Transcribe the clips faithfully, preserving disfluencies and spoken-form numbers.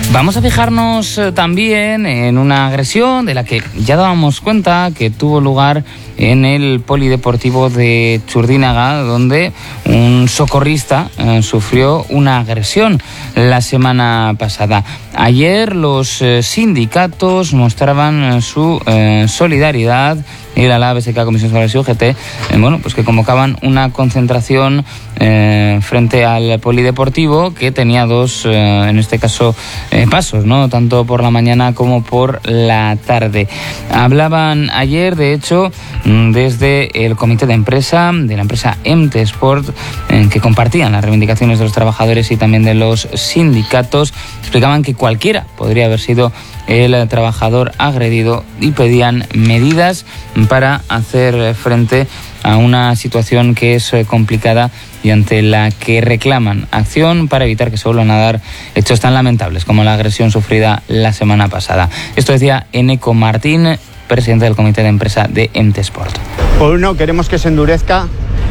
Vamos a fijarnos eh, también en una agresión de la que ya dábamos cuenta que tuvo lugar en el polideportivo de Txurdinaga, donde un socorrista eh, sufrió una agresión la semana pasada. Ayer los eh, sindicatos mostraban eh, su eh, solidaridad y la B S K Comisión Social y U G T, eh, bueno, pues que convocaban una concentración eh, frente al polideportivo que tenía dos, eh, en este caso, eh, pasos, ¿no? Tanto por la mañana como por la tarde. Hablaban ayer, de hecho, desde el comité de empresa, de la empresa Emtesport, eh, que compartían las reivindicaciones de los trabajadores y también de los sindicatos. Explicaban que cualquiera podría haber sido el trabajador agredido y pedían medidas para hacer frente a una situación que es complicada y ante la que reclaman acción para evitar que se vuelvan a dar hechos tan lamentables como la agresión sufrida la semana pasada. Esto decía Eneco Martín, presidente del comité de empresa de Emtesport. Por uno, queremos que se endurezca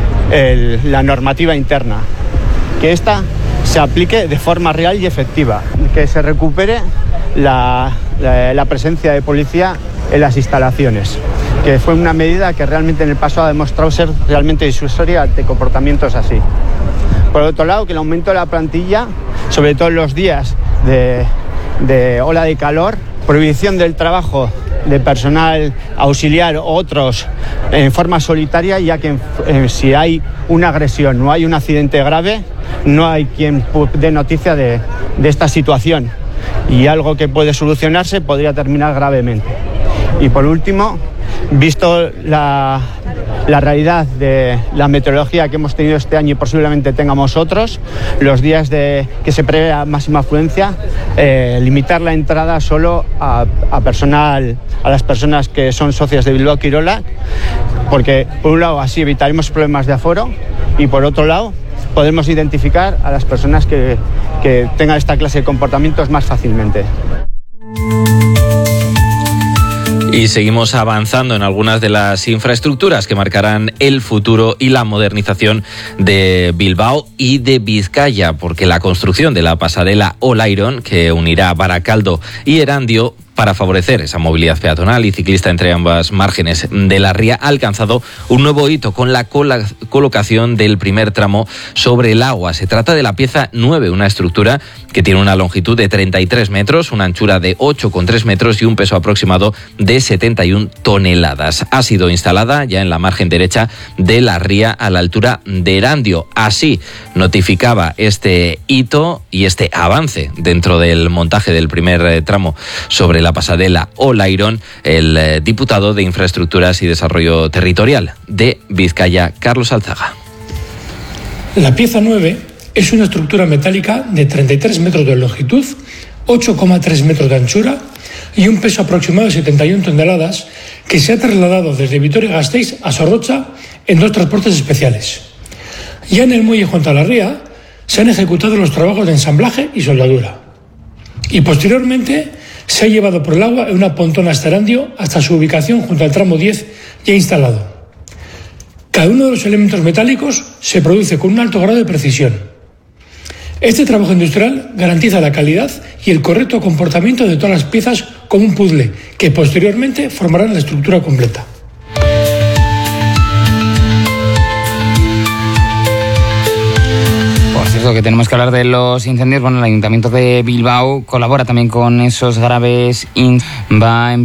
el, la normativa interna, que esta se aplique de forma real y efectiva, que se recupere la, la, la presencia de policía en las instalaciones, que fue una medida que realmente en el pasado ha demostrado ser realmente disuasoria ante comportamientos así. Por otro lado, que el aumento de la plantilla, sobre todo en los días de, de ola de calor, prohibición del trabajo de personal auxiliar o otros en forma solitaria, ya que eh, si hay una agresión, no hay un accidente grave, no hay quien dé noticia de, de esta situación, y algo que puede solucionarse podría terminar gravemente. Y por último, visto la, la realidad de la meteorología que hemos tenido este año y posiblemente tengamos otros, los días de que se prevé a máxima afluencia, eh, limitar la entrada solo a, a personal, a las personas que son socias de Bilbao Quirola, porque por un lado así evitaremos problemas de aforo y por otro lado podremos identificar a las personas que, que tengan esta clase de comportamientos más fácilmente. Y seguimos avanzando en algunas de las infraestructuras que marcarán el futuro y la modernización de Bilbao y de Vizcaya, porque la construcción de la pasarela Olairon, que unirá Barakaldo y Erandio para favorecer esa movilidad peatonal y ciclista entre ambas márgenes de la ría, ha alcanzado un nuevo hito con la col- colocación del primer tramo sobre el agua. Se trata de la pieza nueve, una estructura que tiene una longitud de treinta y tres metros, una anchura de ocho coma tres metros y un peso aproximado de setenta y una toneladas. Ha sido instalada ya en la margen derecha de la ría a la altura de Erandio. Así notificaba este hito y este avance dentro del montaje del primer eh, tramo sobre la la pasarela Olairon, el eh, diputado de Infraestructuras y Desarrollo Territorial de Vizcaya, Carlos Alzaga. La pieza nueve es una estructura metálica de treinta y tres metros de longitud, ocho coma tres metros de anchura y un peso aproximado de setenta y una toneladas, que se ha trasladado desde Vitoria-Gasteiz a Sorrocha en dos transportes especiales. Ya en el muelle junto a la ría se han ejecutado los trabajos de ensamblaje y soldadura. Y posteriormente se ha llevado por el agua en una pontona hasta Erandio hasta su ubicación junto al tramo diez ya instalado. Cada uno de los elementos metálicos se produce con un alto grado de precisión. Este trabajo industrial garantiza la calidad y el correcto comportamiento de todas las piezas como un puzzle que posteriormente formarán la estructura completa. Que tenemos que hablar de los incendios. Bueno, el Ayuntamiento de Bilbao colabora también con esos graves incendios. Va a